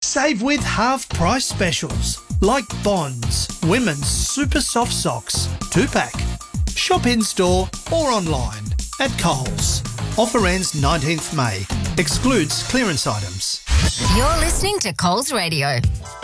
Save with half-price specials like Bonds, women's super soft socks, 2-pack. Shop in-store or online at Coles. Offer ends 19th May. Excludes clearance items. You're listening to Coles Radio.